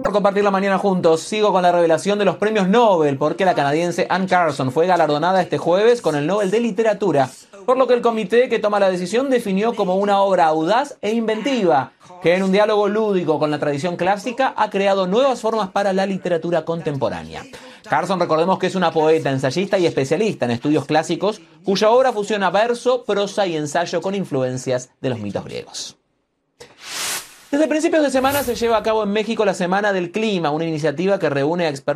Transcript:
Por compartir la mañana juntos, sigo con la revelación de los premios Nobel, porque la canadiense Anne Carson fue galardonada este jueves con el Nobel de Literatura, por lo que el comité que toma la decisión definió como una obra audaz e inventiva, que en un diálogo lúdico con la tradición clásica ha creado nuevas formas para la literatura contemporánea. Carson, recordemos que es una poeta, ensayista y especialista en estudios clásicos, cuya obra fusiona verso, prosa y ensayo con influencias de los mitos griegos. Desde principios de semana se lleva a cabo en México la Semana del Clima, una iniciativa que reúne a expertos